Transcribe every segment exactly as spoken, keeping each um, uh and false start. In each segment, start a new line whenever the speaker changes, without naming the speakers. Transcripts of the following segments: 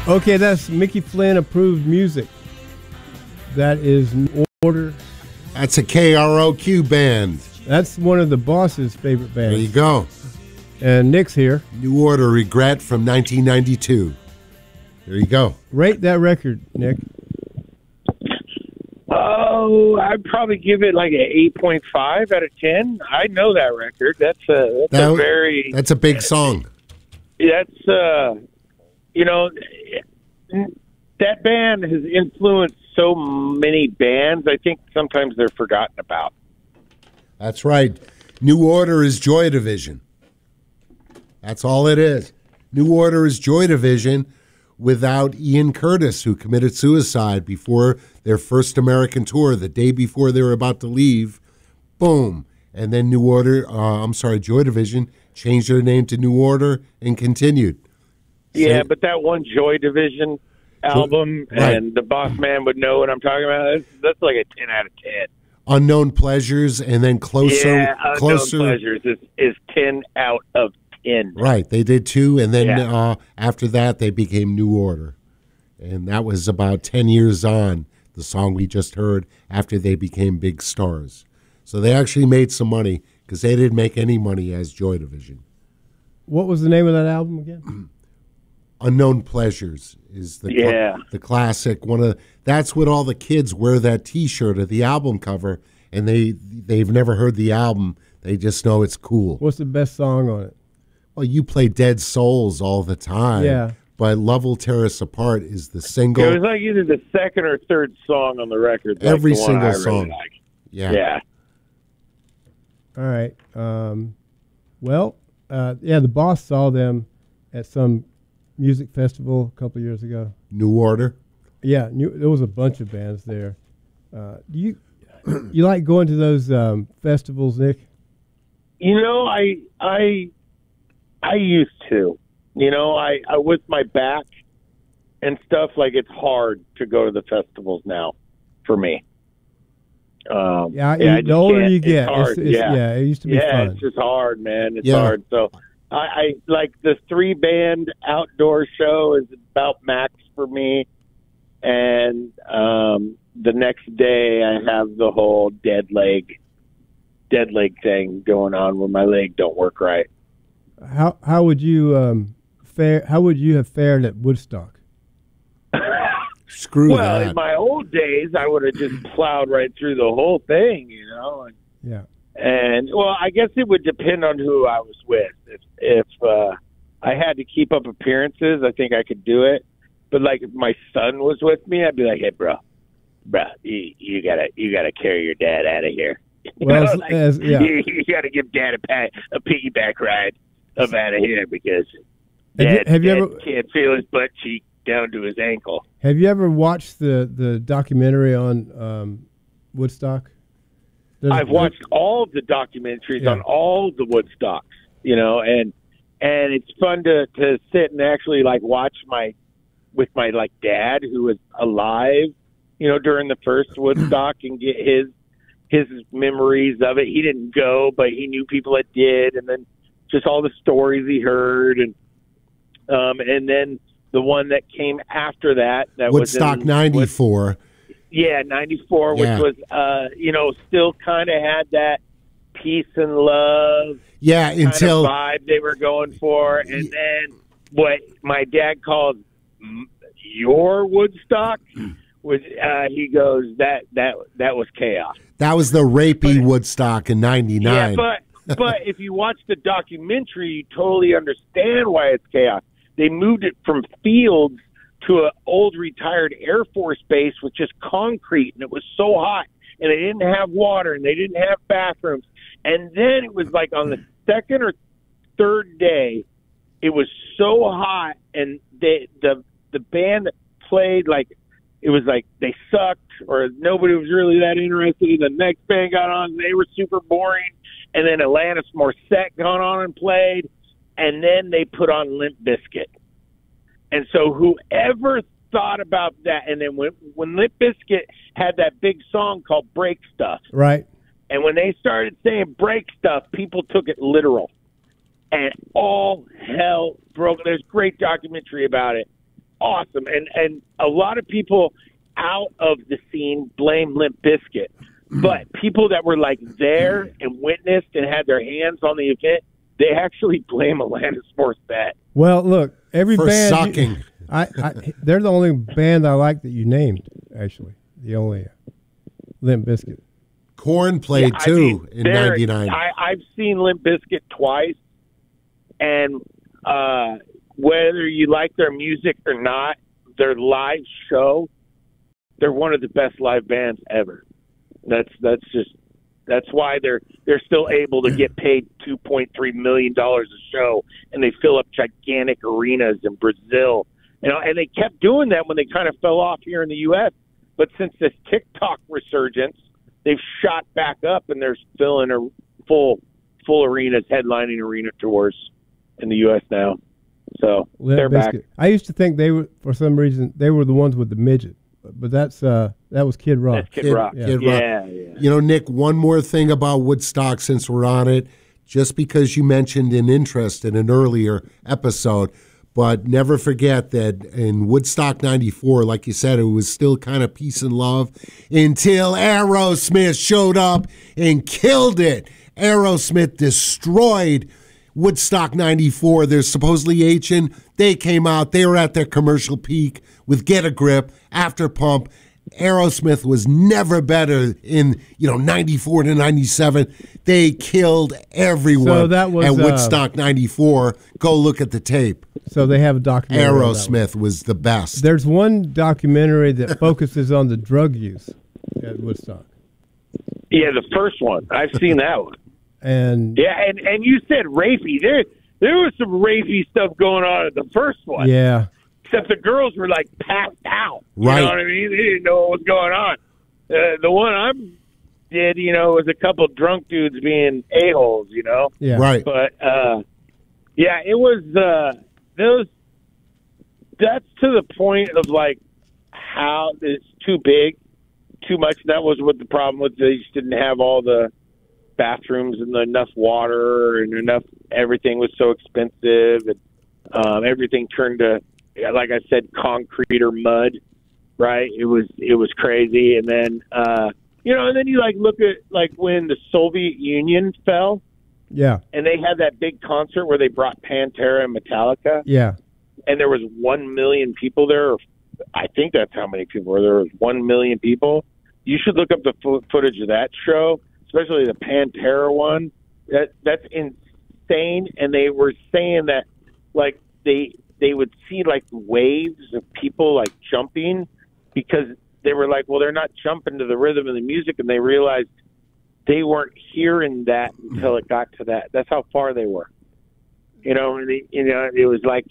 Okay, that's Mickey Flynn approved music. That is New Order.
That's a K R O Q band.
That's one of the boss's favorite bands.
There you go.
And Nick's here.
New Order, Regret from nineteen ninety-two. There you go.
Rate that record, Nick.
Oh, I'd probably give it like an eight point five out of ten. I know that record. That's a, that's
That-
a very...
That's a big song.
That's, uh, you know, that band has influenced so many bands. I think sometimes they're forgotten about.
That's right. New Order is Joy Division. That's all it is. New Order is Joy Division without Ian Curtis, who committed suicide before their first American tour, the day before they were about to leave. Boom. And then New Order, uh, I'm sorry, Joy Division changed their name to New Order and continued.
Yeah,
So-
but that one Joy Division album,
Right.
and the Boss Man would know what I'm talking about. That's, that's like a ten out of ten.
Unknown Pleasures, and then Closer.
Yeah, Unknown
closer.
Pleasures is, is ten out of ten.
Right, they did too, and then
Yeah.
uh, after that, they became New Order. And that was about ten years on, the song we just heard, after they became big stars. So they actually made some money, because they didn't make any money as Joy Division.
What was the name of that album again?
Unknown Pleasures is the cl-
Yeah.
the classic. One of that's what all the kids wear that T-shirt of the album cover, and they they've never heard the album. They just know it's cool.
What's the best song on it?
Well, you play Dead Souls all the time.
Yeah.
But Love Will Tear Us Apart is the single.
It was like either the second or third song on the record. Like
Every
the one
single
I really
song.
like.
yeah.
Yeah.
All right. Um, well, uh, yeah, the boss saw them at some music festival a couple of years ago.
New Order.
Yeah, new, there was a bunch of bands there. Uh, do you you like going to those um, festivals, Nick?
You know, I I I used to. You know, I, I with my back and stuff, like it's hard to go to the festivals now for me. Um,
Yeah,
yeah, I
the
just
older
can't.
you
It's
get,
hard.
it's, it's,
yeah.
yeah, it used to be
yeah,
fun.
it's just hard, man. It's
Yeah.
hard. So I, I like the three band outdoor show is about max for me. And um, the next day I have the whole dead leg, dead leg thing going on where my leg don't work right.
How how would you um, fare? How would you have fared at Woodstock?
Screw
Well,
that.
in my old days, I would have just plowed right through the whole thing, you know. And,
Yeah.
and well, I guess it would depend on who I was with. If if uh, I had to keep up appearances, I think I could do it. But like if my son was with me, I'd be like, "Hey, bro, bro, you, you gotta you gotta carry your dad out of here. You
Well,
know,
as-
like,
as- yeah.
you, you gotta give dad a pat, a piggyback ride up out of here because
Have you-
dad,
have you
dad
ever-
can't feel his butt cheek down to his ankle."
Have you ever watched the, the documentary on um, Woodstock? There's-
I've watched all of the documentaries
Yeah.
on all the Woodstocks, you know, and and it's fun to to sit and actually like watch my with my like dad who was alive, you know, during the first Woodstock and get his his memories of it. He didn't go, but he knew people that did, and then just all the stories he heard, and um, and then the one that came after that that
Woodstock
was in,
ninety-four.
yeah, ninety-four,
Yeah.
which was, uh, you know, still kind of had that peace and love
Yeah,
kind
until
of vibe they were going for. And then what my dad called m- your Woodstock was, uh, he goes, that, that, that was chaos.
that was the rapey Woodstock in ninety-nine.
Yeah, but, but if you watch the documentary, you totally understand why it's chaos. They moved it from fields to an old retired Air Force base with just concrete, and it was so hot, and they didn't have water, and they didn't have bathrooms. And then it was like on the second or third day, it was so hot, and they, the the band that played, like, it was like they sucked, or nobody was really that interested. And the next band got on, and they were super boring. And then Alanis Morissette got on and played, and then they put on Limp Bizkit. And so whoever thought about that, and then when, when Limp Bizkit had that big song called Break Stuff,
Right.
and when they started saying break stuff, people took it literal. And all hell broke. There's a great documentary about it. awesome. And and a lot of people out of the scene blame Limp Bizkit, but people that were like there and witnessed and had their hands on the event, they actually blame Alanis Morissette.
Well, look, every
For
band. you-
sucking.
I, I, they're the only band I like that you named. Actually, the only uh, Limp Bizkit.
Korn played
Yeah, I
too
mean,
in
they're-
ninety-nine.
I, I've seen Limp Bizkit twice, and uh, whether you like their music or not, their live show, they're one of the best live bands ever. That's that's just that's why they're they're still able to get paid two point three million dollars a show, and they fill up gigantic arenas in Brazil. You know, and they kept doing that when they kind of fell off here in the U S. But since this TikTok resurgence, they've shot back up, and they're filling a full full arenas, headlining arena tours in the U S now. So
Limp
they're back.
Bizkit. I used to think they were, for some reason, they were the ones with the midget, but that's uh, that was Kid Rock.
That's Kid,
Kid-
Rock.
Kid Rock.
yeah, yeah.
You know, Nick, one more thing about Woodstock since we're on it, just because you mentioned an interest in an earlier episode, but never forget that in Woodstock ninety-four, like you said, it was still kind of peace and love until Aerosmith showed up and killed it. Aerosmith destroyed Woodstock ninety-four. They're supposedly ancient. They came out. They were at their commercial peak with Get a Grip, After Pump. Aerosmith was never better in, you know, ninety-four to ninety-seven. They killed everyone
So that was,
at
uh,
Woodstock ninety-four. Go look at the tape.
So they have a documentary. on that one.
Aerosmith was the best.
There's one documentary that focuses on the drug use at Woodstock,
Yeah, the first one. I've seen that one.
and
Yeah, and, and you said rapey. There there was some rapey stuff going on at the first one.
yeah,
Except the girls were like passed out.
Right.
You know what I mean? They didn't know what was going on. Uh, the one I did, you know, was a couple drunk dudes being a-holes, you know?
yeah,
Right.
But, uh, yeah, it was, uh, those, that's to the point of like how it's too big, too much. That was what the problem was. They just didn't have all the bathrooms and enough water and enough, everything was so expensive. And, um, everything turned to, yeah, like I said, concrete or mud, right? It was it was crazy. And then uh, you know, and then you like look at like when the Soviet Union fell,
yeah,
and they had that big concert where they brought Pantera and Metallica,
yeah.
and there was one million people there. Or I think that's how many people were there. Was one million people. You should look up the fo- footage of that show, especially the Pantera one. That that's insane. And they were saying that like they. they would see like waves of people like jumping because they were like, well, they're not jumping to the rhythm of the music, and they realized they weren't hearing that until it got to that. That's how far they were. You know, and they, you know, it was like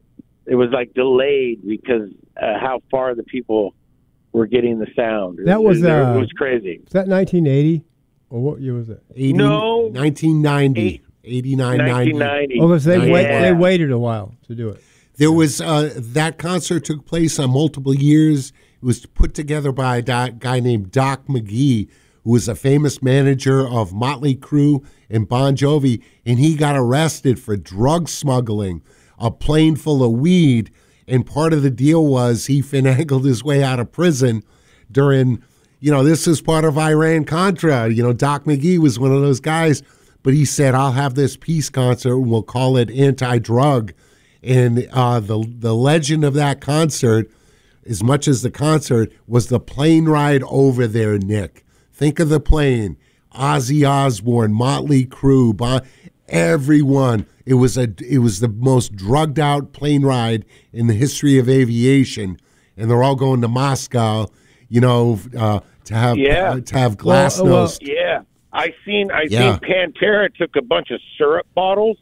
it was like delayed because uh, how far the people were getting the sound.
That was,
it,
uh,
it was crazy.
Was that nineteen eighty, or what year was it?
eighty,
No.
nineteen ninety,
Eight-
eighty-nine,
nineteen
ninety.
ninety.
Oh, because they
Yeah.
wait, they waited a while to do it.
There was uh, that concert took place on multiple years. It was put together by a doc, guy named Doc McGee, who was a famous manager of Motley Crue and Bon Jovi, and he got arrested for drug smuggling a plane full of weed. And part of the deal was he finagled his way out of prison during, you know, this is part of Iran-Contra. You know, Doc McGee was one of those guys, but he said, I'll have this peace concert and we'll call it anti-drug. And uh, the the legend of that concert, as much as the concert, was the plane ride over there, Nick. Think of the plane. Ozzy Osbourne, Motley Crue, Bon, everyone. It was a it was the most drugged out plane ride in the history of aviation, and they're all going to Moscow, you know, uh, to have
Yeah.
uh, to have Glasnost.
Well, well,
Yeah, I seen I
Yeah.
seen Pantera took a bunch of syrup bottles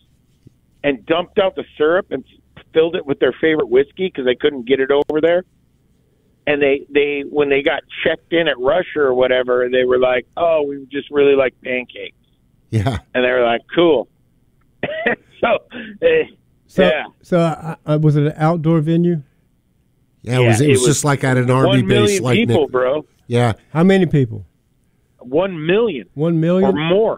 and dumped out the syrup and filled it with their favorite whiskey because they couldn't get it over there. And they they when they got checked in at Russia or whatever, they were like, "Oh, we just really like pancakes,"
yeah,
and they were like, "Cool." so, eh,
So,
yeah,
so uh, uh, was it an outdoor venue?
yeah. It was
Yeah,
it
it
was
was
just like at an army
one
base,
million
like
people,
Nick.
bro.
Yeah,
How many people?
One million
One
or
million?
more.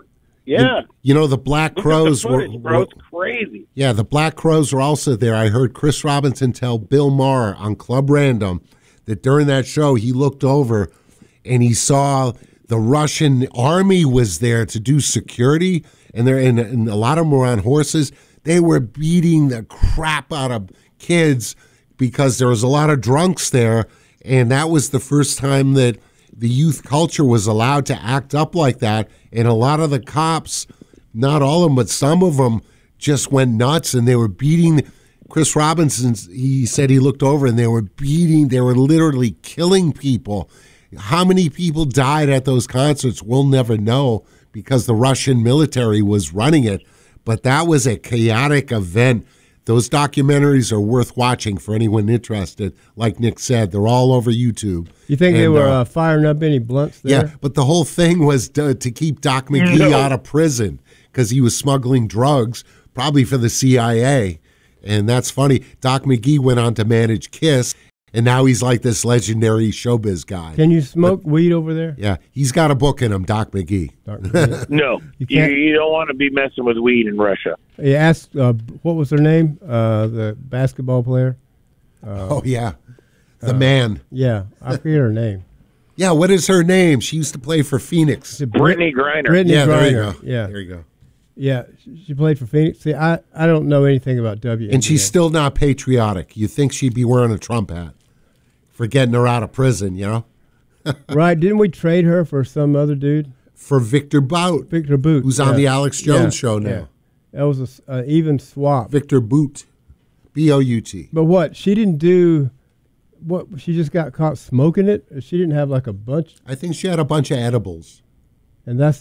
Yeah.
You, you know, the Black
Look at the
Crows
footage,
were,
bro.
were
It's crazy.
yeah, the Black Crows were also there. I heard Chris Robinson tell Bill Maher on Club Random that during that show he looked over and he saw the Russian army was there to do security, and there and, and a lot of them were on horses. They were beating the crap out of kids because there was a lot of drunks there, and that was the first time that the youth culture was allowed to act up like that. And a lot of the cops, not all of them, but some of them just went nuts, and they were beating. Chris Robinson, he said he looked over and they were beating, they were literally killing people. How many people died at those concerts, we'll never know because the Russian military was running it. But that was a chaotic event. Those documentaries are worth watching for anyone interested. Like Nick said, they're all over YouTube.
You think
And,
they were
uh,
uh, firing up any blunts there?
yeah, but the whole thing was to, to keep Doc McGee
No.
out of prison because he was smuggling drugs, probably for the C I A. And that's funny. Doc McGee went on to manage KISS, and now he's like this legendary showbiz guy.
Can you smoke weed over there?
Yeah, he's got a book in him, Doc McGee.
Dark weed.
No,
You
you,
can't-
you don't want to be messing with weed in Russia.
You asked, uh, what was her name? Uh, the basketball player?
Oh, yeah. The man.
Yeah, I forget her name.
Yeah, what is her name? She used to play for Phoenix.
Is it
Brittany Griner.
Brittany
Yeah, there you
Griner.
go.
Yeah,
There you go.
yeah. She she played for Phoenix. See, I, I don't know anything about W N B A.
And she's still not patriotic. You think she'd be wearing a Trump hat for getting her out of prison, you know?
right. Didn't we trade her for some other dude?
For Victor Bout,
Victor Boot.
who's on
yeah.
the Alex Jones
Yeah,
show now.
yeah. That was an uh, even swap.
Victor Bout, B O U T.
But what? She didn't do. What? She just got caught smoking it. She didn't have like a bunch,
I think she had a bunch of edibles
and that's.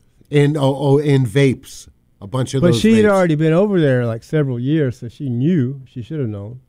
and oh, oh and vapes, a bunch of
But
those.
she had
vapes.
already been over there like several years, so she knew. She should have known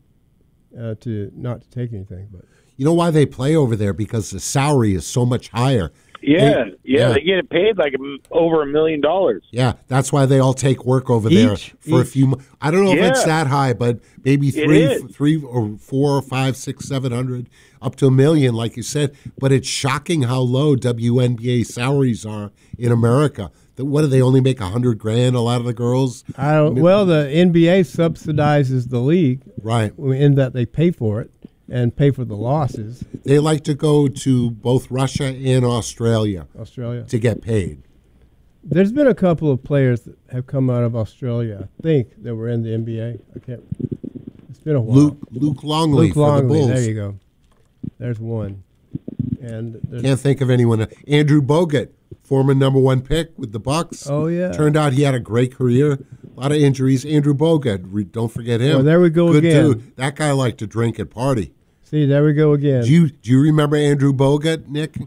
uh, to not to take anything. But
You know why they play over there? Because the salary is so much higher.
Yeah,
They-
yeah,
yeah.
they get paid like a m- over a million dollars.
Yeah, that's why they all take work over there
Each?
for a
Each?
few. mo- I don't know if it's
Yeah.
that high, but maybe
It
three,
is.
three or four or five, six, seven hundred, up to a million, like you said. But it's shocking how low W N B A salaries are in America. That what do they only make a hundred grand? A lot of the girls,
I don't. Well, the N B A subsidizes the league
right?
in that they pay for it and pay for the losses.
They like to go to both Russia and Australia
Australia.
to get paid.
There's been a couple of players that have come out of Australia, I think, that were in the N B A. I can't. It's been a while.
Luke Luke Longley
Luke
for the
Longley.
Bulls.
There you go. There's one. And there's,
Can't think of anyone. Andrew Bogut, former number one pick with the Bucks.
Oh, yeah.
Turned out he had a great career. A lot of injuries. Andrew Bogut, re- don't forget him.
Well, there we go
Good
again.
dude. That guy liked to drink and party.
see, there we go again.
Do you do you remember Andrew Bogut, Nick?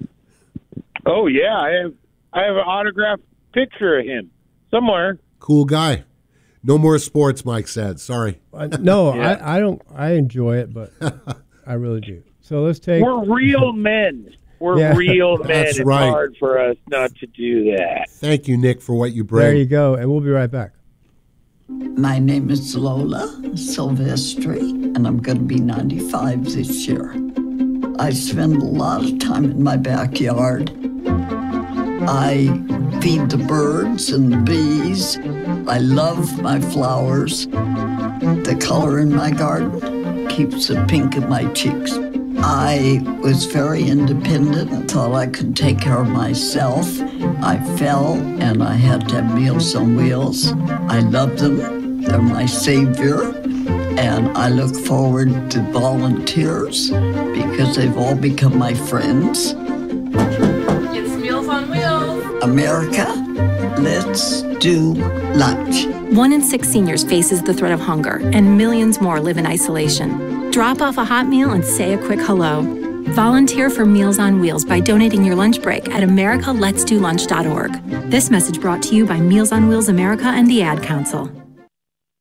Oh yeah, I have I have an autographed picture of him somewhere.
Cool guy. No more sports, Mike said. Sorry.
Uh, no,
Yeah.
I, I don't. I enjoy it, but I really do. So let's take.
We're real men. We're
Yeah.
real men.
That's
It's
right.
hard for us not to do that.
Thank you, Nick, for what you bring.
There you go, and we'll be right back.
My name is Lola Silvestri, and I'm going to be ninety-five this year. I spend a lot of time in my backyard. I feed the birds and the bees. I love my flowers. The color in my garden keeps the pink in my cheeks. I was very independent and thought I could take care of myself. I fell and I had to have Meals on Wheels. I love them. They're my savior. And I look forward to volunteers because they've all become my friends.
It's Meals on Wheels.
America, let's do lunch.
One in six seniors faces the threat of hunger, and millions more live in isolation. Drop off a hot meal and say a quick hello. Volunteer for Meals on Wheels by donating your lunch break at america lets do lunch dot org. This message brought to you by Meals on Wheels America and the Ad Council.